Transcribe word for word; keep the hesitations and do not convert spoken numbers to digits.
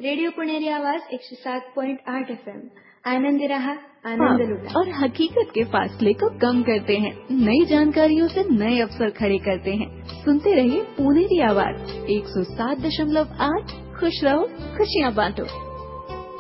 Radio Puneri आवाज एकशे सात पॉइंट आठ एफ एम। आनंद रहा, आनंद लुटा। और हकीकत के फासले को कम करते हैं, नई जानकारियों से नए अवसर खड़े करते हैं। सुनते रहिए पुणेरी आवाज एक सौ सात दशमलव आठ। खुश रहो, खुशियाँ बांटो।